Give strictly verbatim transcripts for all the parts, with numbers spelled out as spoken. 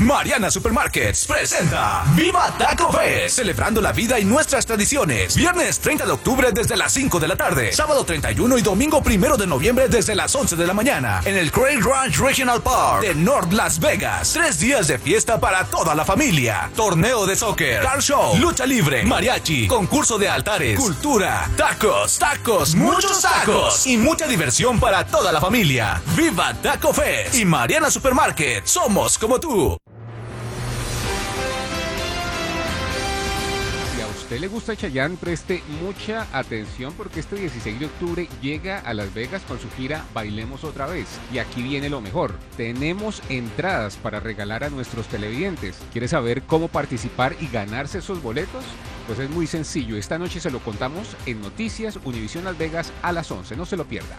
Mariana Supermarkets presenta Viva Taco Fest, celebrando la vida y nuestras tradiciones. Viernes treinta de octubre desde las cinco de la tarde, sábado treinta y uno y domingo primero de noviembre desde las once de la mañana en el Craig Ranch Regional Park de North Las Vegas. Tres días de fiesta para toda la familia. Torneo de soccer, car show, lucha libre, mariachi, concurso de altares, cultura, tacos, tacos, muchos tacos y mucha diversión para toda la familia. Viva Taco Fest y Mariana Supermarket. Somos como tú. Si a usted le gusta Chayanne, preste mucha atención porque este dieciséis de octubre llega a Las Vegas con su gira Bailemos Otra Vez. Y aquí viene lo mejor. Tenemos entradas para regalar a nuestros televidentes. ¿Quiere saber cómo participar y ganarse esos boletos? Pues es muy sencillo. Esta noche se lo contamos en Noticias Univisión Las Vegas a las once. No se lo pierda.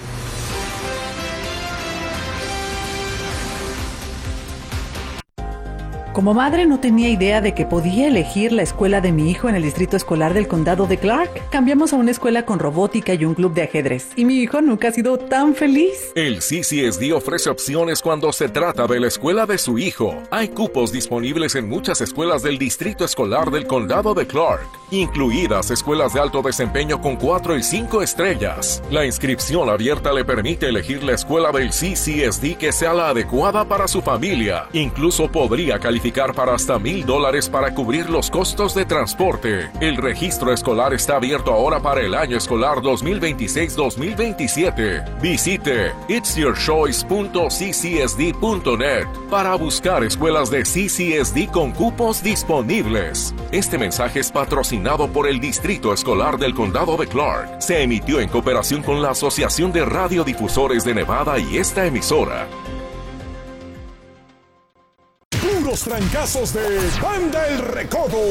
Como madre no tenía idea de que podía elegir la escuela de mi hijo en el distrito escolar del condado de Clark. Cambiamos a una escuela con robótica y un club de ajedrez. Y mi hijo nunca ha sido tan feliz. El C C S D ofrece opciones cuando se trata de la escuela de su hijo. Hay cupos disponibles en muchas escuelas del distrito escolar del condado de Clark, incluidas escuelas de alto desempeño con cuatro y cinco estrellas. La inscripción abierta le permite elegir la escuela del C C S D que sea la adecuada para su familia. Incluso podría calificar para hasta mil dólares para cubrir los costos de transporte. El registro escolar está abierto ahora para el año escolar dos mil veintiséis dos mil veintisiete. Visite its your choice punto c c s d punto net para buscar escuelas de C C S D con cupos disponibles. Este mensaje es patrocinado por el Distrito Escolar del Condado de Clark. Se emitió en cooperación con la Asociación de Radiodifusores de Nevada y esta emisora. Puros trancazos de Banda El Recodo.